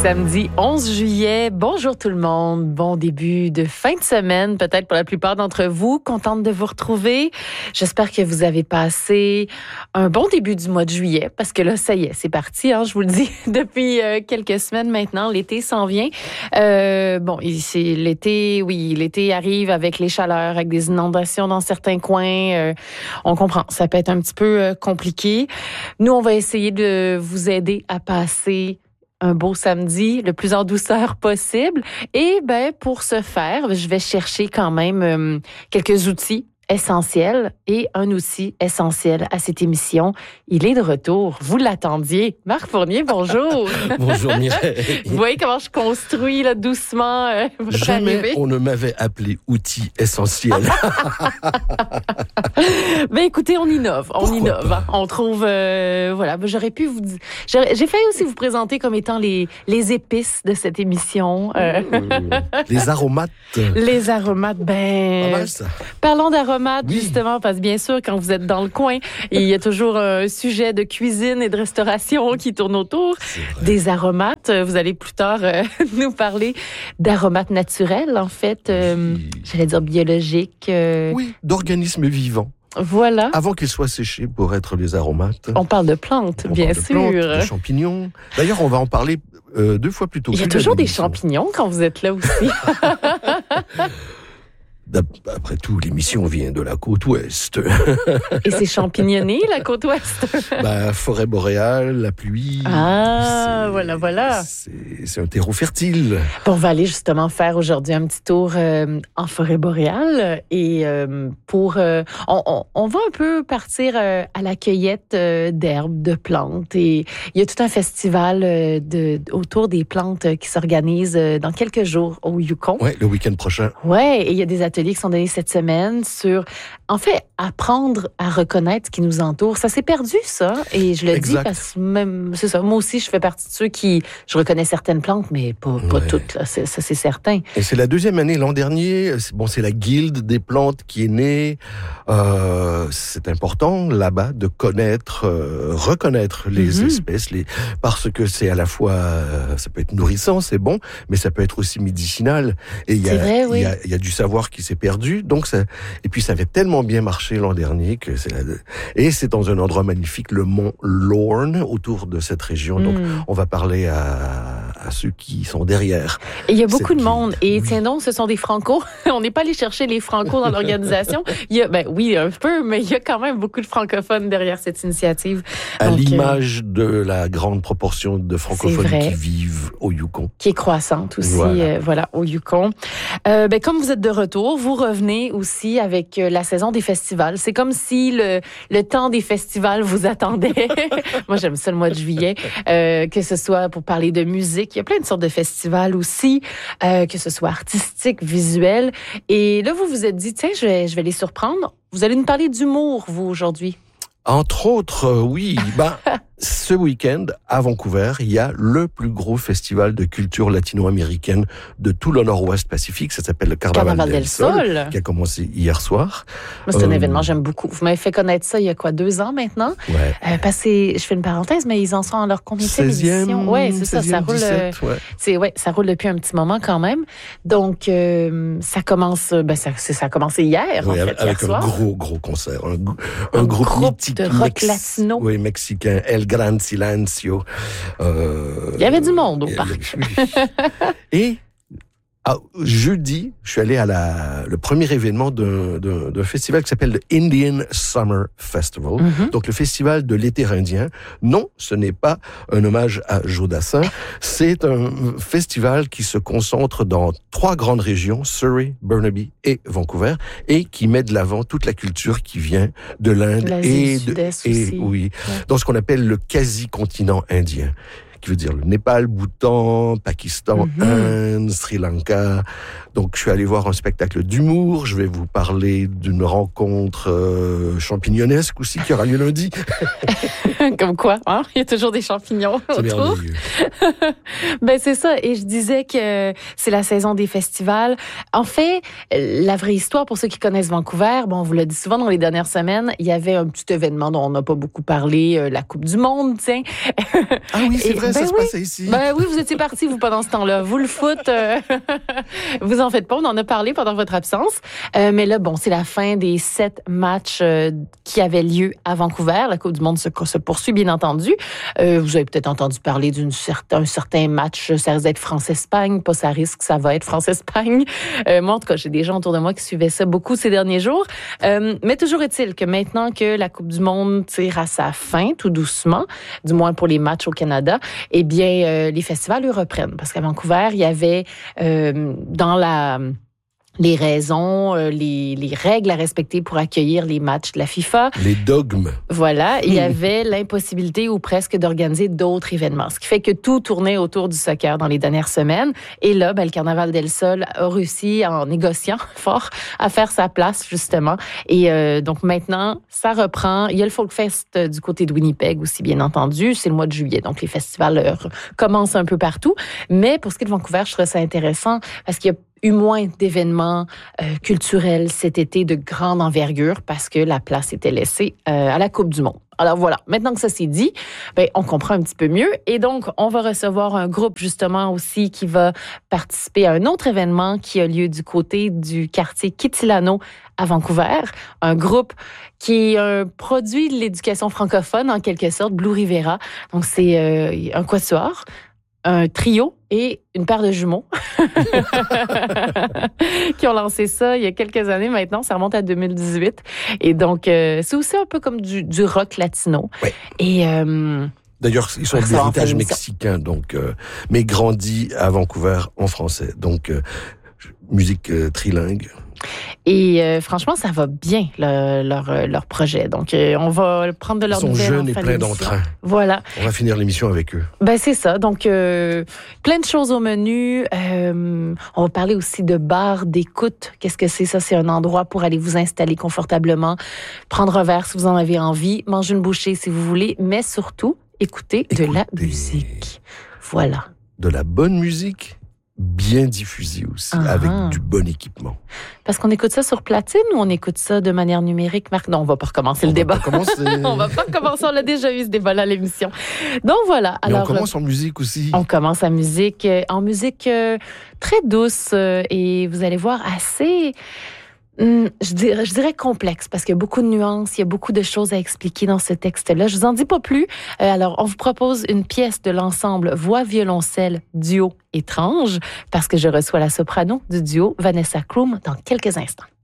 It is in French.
Samedi 11 juillet. Bonjour tout le monde. Bon début de fin de semaine, peut-être pour la plupart d'entre vous. Contente de vous retrouver. J'espère que vous avez passé un bon début du mois de juillet parce que là, ça y est, c'est parti. Je vous le dis depuis quelques semaines maintenant. L'été s'en vient. C'est l'été. Oui, l'été arrive avec les chaleurs, avec des inondations dans certains coins. On comprend. Ça peut être un petit peu compliqué. Nous, on va essayer de vous aider à passer un beau samedi, le plus en douceur possible. Et pour ce faire, je vais chercher quand même quelques outils essentiels et un outil essentiel à cette émission. Il est de retour. Vous l'attendiez. Marc Fournier, bonjour. Bonjour Mireille. Vous voyez comment je construis là, doucement Jamais arriver? on ne m'avait appelé outil essentiel. Écoutez, on innove. On trouve, j'aurais pu vous dire. J'ai failli aussi vous présenter comme étant les épices de cette émission. Les aromates. Les aromates, Pas mal, ça. Parlons d'aromates, Oui. Justement, parce que bien sûr, quand vous êtes dans le coin, il y a toujours un sujet de cuisine et de restauration qui tourne autour des aromates. Vous allez plus tard nous parler d'aromates naturels, en fait. J'allais dire biologiques. Oui, d'organismes vivants. Voilà. Avant qu'ils soient séchés pour être les aromates. On parle de plantes, On bien parle de sûr. plantes, de champignons. D'ailleurs, on va en parler 2 fois plus tôt. Il y a toujours des champignons quand vous êtes là aussi. Après tout, l'émission vient de la côte ouest. Et c'est champignonné, la côte ouest. Forêt boréale, la pluie. Voilà. C'est un terreau fertile. On va aller justement faire aujourd'hui un petit tour en forêt boréale et on va un peu partir à la cueillette d'herbes, de plantes, et il y a tout un festival autour des plantes qui s'organise dans quelques jours au Yukon. Ouais, le week-end prochain. Ouais, et il y a des ateliers qui sont donnés cette semaine sur, en fait, apprendre à reconnaître ce qui nous entoure. Ça s'est perdu, ça, et je le dis parce que même, c'est ça, moi aussi, je fais partie de ceux je reconnais certaines plantes, mais pas toutes, là, ça c'est certain. Et c'est la 2e année. L'an dernier, c'est la guilde des plantes qui est née. C'est important, là-bas, de reconnaître les espèces, parce que c'est à la fois, ça peut être nourrissant, c'est bon, mais ça peut être aussi médicinal. Et il y a du savoir qui s'est perdu. Donc et puis ça avait tellement bien marché l'an dernier que et c'est dans un endroit magnifique, le mont Lorne, autour de cette région. Donc on va parler à ceux qui sont derrière. Et il y a beaucoup de monde. Et tiens donc, ce sont des Franco. On n'est pas allé chercher les Franco dans l'organisation. Il y a, oui, un peu, mais il y a quand même beaucoup de francophones derrière cette initiative. À l'image de la grande proportion de francophones qui vivent au Yukon. Qui est croissante aussi, au Yukon. Comme vous êtes de retour, vous revenez aussi avec la saison des festivals. C'est comme si le temps des festivals vous attendait. Moi, j'aime ça le mois de juillet. Que ce soit pour parler de musique, il y a plein de sortes de festivals aussi, que ce soit artistique, visuel. Et là, vous vous êtes dit, tiens, je vais les surprendre. Vous allez nous parler d'humour, vous, aujourd'hui. Entre autres, oui. Ce week-end, à Vancouver, il y a le plus gros festival de culture latino-américaine de tout le Nord-Ouest Pacifique. Ça s'appelle le Carnaval del Sol, qui a commencé hier soir. Moi, c'est un événement que j'aime beaucoup. Vous m'avez fait connaître ça il y a 2 ans maintenant? Ouais. Je fais une parenthèse, mais ils en sont à leur combien de édition? Oui, c'est ça. Ça roule, 17, ça roule depuis un petit moment quand même. Donc, ça commence, ça a commencé hier, avec hier soir. Un gros concert. Un groupe mythique. De rock latino. Oui, mexicain. El Gran Silencio. Il y avait du monde au parc. Et jeudi, je suis allé à le premier événement d'un festival qui s'appelle le Indian Summer Festival. Donc, le festival de l'été indien. Non, ce n'est pas un hommage à Joe Dassin. C'est un festival qui se concentre dans 3 grandes régions, Surrey, Burnaby et Vancouver, et qui met de l'avant toute la culture qui vient de l'Inde dans ce qu'on appelle le quasi-continent indien, qui veut dire le Népal, Bhoutan, Pakistan, Inde, Sri Lanka. Donc, je suis allé voir un spectacle d'humour. Je vais vous parler d'une rencontre champignonesque aussi qui aura lieu lundi. Comme quoi, hein? Il y a toujours des champignons autour. C'est ça. Et je disais que c'est la saison des festivals. En fait, la vraie histoire, pour ceux qui connaissent Vancouver, on vous l'a dit souvent dans les dernières semaines, il y avait un petit événement dont on n'a pas beaucoup parlé, la Coupe du Monde, tiens. Ah oui, c'est vrai. ça se passait ici. Oui, vous étiez partis, vous, pendant ce temps-là. Vous, le foot, vous en faites pas. On en a parlé pendant votre absence. Mais là, bon, c'est la fin des 7 matchs qui avaient lieu à Vancouver. La Coupe du monde se poursuit, bien entendu. Vous avez peut-être entendu parler d'un certain match. Ça risque d'être France-Espagne. Pas ça risque, ça va être France-Espagne. Moi, en tout cas, j'ai des gens autour de moi qui suivaient ça beaucoup ces derniers jours. Mais toujours est-il que maintenant que la Coupe du monde tire à sa fin, tout doucement, du moins pour les matchs au Canada, eh bien, les festivals, eux, reprennent. Parce qu'à Vancouver, il y avait les raisons, les règles à respecter pour accueillir les matchs de la FIFA. Les dogmes. Voilà, il y avait l'impossibilité ou presque d'organiser d'autres événements, ce qui fait que tout tournait autour du soccer dans les dernières semaines. Et là, le Carnaval del Sol a réussi, en négociant fort, à faire sa place, justement. Et donc maintenant, ça reprend. Il y a le Folkfest du côté de Winnipeg aussi, bien entendu. C'est le mois de juillet, donc les festivals commencent un peu partout. Mais pour ce qui est de Vancouver, je trouve ça intéressant parce qu'il y a eu moins d'événements culturels cet été de grande envergure parce que la place était laissée à la Coupe du monde. Alors voilà, maintenant que ça c'est dit, on comprend un petit peu mieux. Et donc, on va recevoir un groupe justement aussi qui va participer à un autre événement qui a lieu du côté du quartier Kitilano à Vancouver. Un groupe qui est un produit de l'éducation francophone en quelque sorte, Blue Rivera. Donc c'est un quatuor, un trio et une paire de jumeaux qui ont lancé ça il y a quelques années maintenant. Ça remonte à 2018. Et donc, c'est aussi un peu comme du rock latino. Oui. Et d'ailleurs, ils sont d'héritage mexicain, donc, mais grandis à Vancouver en français. Donc, musique trilingue. Et franchement, ça va bien, leur projet. Donc, on va prendre de leurs nouvelles. Ils sont jeunes et pleins d'entrain. Voilà. On va finir l'émission avec eux. C'est ça. Donc, plein de choses au menu. On va parler aussi de bar d'écoute. Qu'est-ce que c'est ça? C'est un endroit pour aller vous installer confortablement, prendre un verre si vous en avez envie, manger une bouchée si vous voulez, mais surtout, écouter de la musique. Voilà. De la bonne musique, bien diffusée aussi, avec du bon équipement. Parce qu'on écoute ça sur platine ou on écoute ça de manière numérique, Marc? Non, on va pas recommencer le débat. On va pas recommencer, on a déjà eu ce débat-là à l'émission. Donc voilà. Mais alors, on commence en musique aussi. On commence en musique très douce et vous allez voir assez... Je dirais complexe parce qu'il y a beaucoup de nuances, il y a beaucoup de choses à expliquer dans ce texte-là. Je vous en dis pas plus. Alors, on vous propose une pièce de l'ensemble voix-violoncelle duo étrange parce que je reçois la soprano du duo Vanessa Krum dans quelques instants.